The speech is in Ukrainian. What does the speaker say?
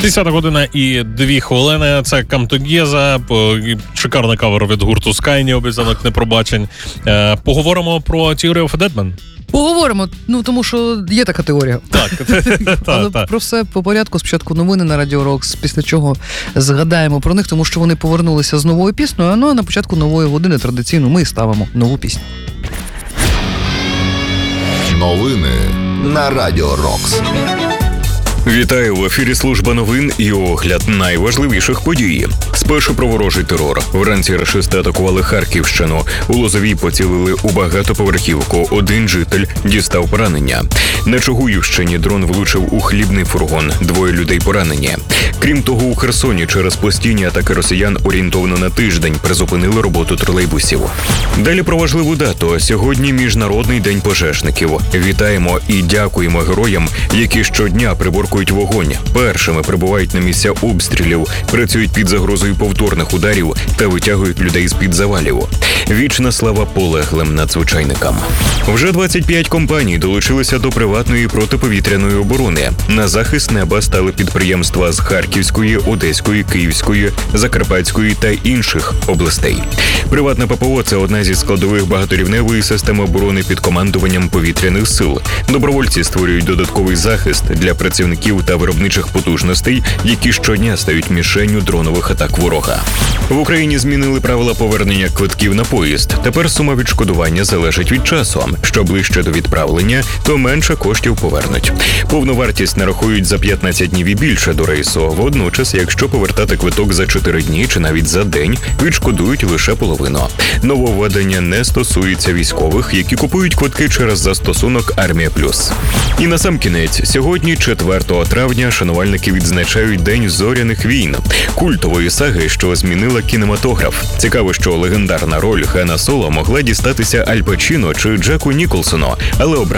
10 година і 2 хвилини. Це Камтогєза, шикарний кавер від гурту Скайні, обіцянок непробачень. Поговоримо про Theory of a Deadman. Поговоримо, тому що є така теорія. Так. Але про все по порядку. Спочатку новини на Радіо Рокс, після чого згадаємо про них, тому що вони повернулися з новою піснею, а на початку нової години традиційно ми ставимо нову пісню. Новини на Радіо Рокс. Вітаю, в ефірі служба новин і огляд найважливіших подій. Спершу про ворожий терор. Вранці рашисти атакували Харківщину. У Лозовій поцілили у багатоповерхівку. Один житель дістав поранення. На Чугуївщині дрон влучив у хлібний фургон. 2 людей поранені. Крім того, у Херсоні через постійні атаки росіян орієнтовно на тиждень призупинили роботу тролейбусів. Далі про важливу дату. Сьогодні Міжнародний день пожежників. Вітаємо і дякуємо героям, які щодня приборкують вогонь, першими прибувають на місця обстрілів, працюють під загрозою повторних ударів та витягують людей з-під завалів. Вічна слава полеглим надзвичайникам. Вже 25 компаній долучилися до приватної протиповітряної оборони. На захист неба стали підприємства з Харківської, Одеської, Київської, Закарпатської та інших областей. Приватне ППО – це одна зі складових багаторівневої системи оборони під командуванням повітряних сил. Добровольці створюють додатковий захист для працівників та виробничих потужностей, які щодня стають мішенню дронових атак ворога. В Україні змінили правила повернення квитків на поїзд. Тепер сума відшкодування залежить від часу. Що ближче до відправлення, то менше коштів повернуть. Повну вартість нарахують за 15 днів і більше до рейсу. Водночас, якщо повертати квиток за 4 дні чи навіть за день, відшкодують лише половину. Нововведення не стосується військових, які купують квитки через застосунок «Армія Плюс». І насамкінець, сьогодні, 4 травня, шанувальники відзначають День зоряних війн, культової саги, що змінила кінематограф. Цікаво, що легендарна роль Хана Соло могла дістатися Аль Пачіно чи Джеку Ніколсону, але